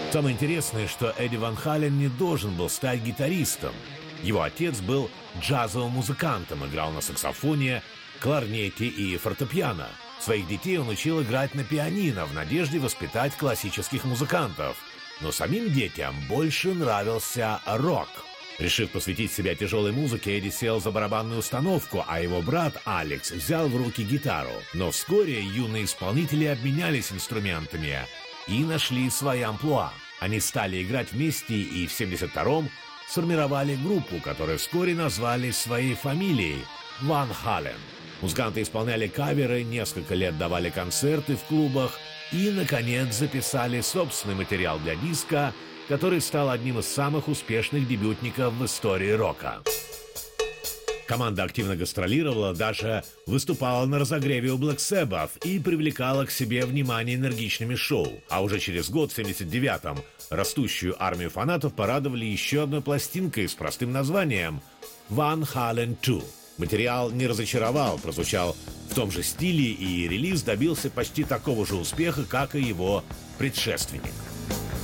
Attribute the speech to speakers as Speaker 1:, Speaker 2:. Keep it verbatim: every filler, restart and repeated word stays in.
Speaker 1: Самое интересное, что Эдди Ван Хален не должен был стать гитаристом. Его отец был джазовым музыкантом, играл на саксофоне, кларнете и фортепиано. Своих детей он учил играть на пианино в надежде воспитать классических музыкантов. Но самим детям больше нравился рок. Решив посвятить себя тяжелой музыке, Эдди сел за барабанную установку, а его брат Алекс взял в руки гитару. Но вскоре юные исполнители обменялись инструментами и нашли свои амплуа. Они стали играть вместе и в семьдесят втором сформировали группу, которую вскоре назвали своей фамилией – Ван Хален. Музыканты исполняли каверы, несколько лет давали концерты в клубах и, наконец, записали собственный материал для диска, который стал одним из самых успешных дебютников в истории рока. Команда активно гастролировала, даже выступала на разогреве у Black Sabbath и привлекала к себе внимание энергичными шоу. А уже через год, в семьдесят девятом, растущую армию фанатов порадовали еще одной пластинкой с простым названием «Van Halen два». Материал не разочаровал, прозвучал в том же стиле, и релиз добился почти такого же успеха, как и его предшественник.